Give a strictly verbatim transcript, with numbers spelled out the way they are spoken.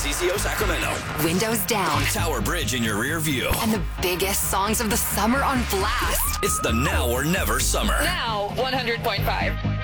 C C O Sacramento. Windows down. Tower Bridge in your rear view. And the biggest songs of the summer on blast. It's the now or never summer. Now, one hundred point five.